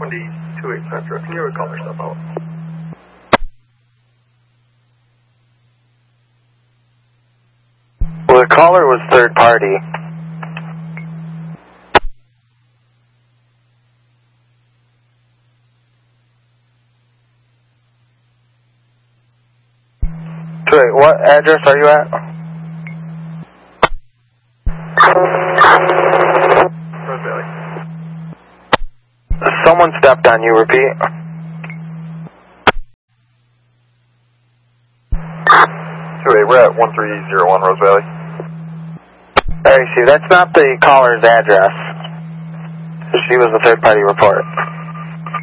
28 Central. Can you call yourself out? Well, the caller was third party. Wait, what address are you at? Rose Valley. Someone stepped on you, repeat. We're at 1301 Rose Valley. I see, that's not the caller's address. She was a third party report.